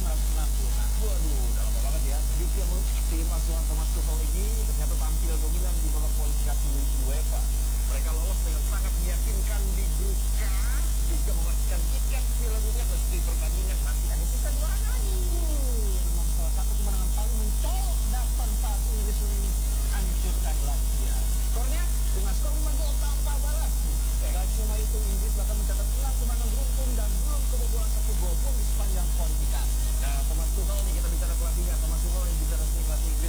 666. Waduh, udah lama banget ya. Sedikit tim asuhan Thomas Tuchel ini ternyata tampil dominan di babak kualifikasi UEFA. Mereka lolos dengan sangat meyakinkan di grup K, juga memastikan tiket Piala Dunia meski pertandingan masih ada sisa 2 hari. Memang salah satu kemenangan paling mencolok daftar saat Inggris menghancurkan Latvia. Skornya dengan skor 5 gol tanpa balas. Gak cuma itu, Inggris bahkan mencatat 6 kemenangan beruntun dan belum kebobolan 1 gol pun di sepanjang kualifikasi. Nah, Thomas Tuchel nih, kita bicara pelatihnya. Thomas Tuchel yang bisa resmi pelatih Inggris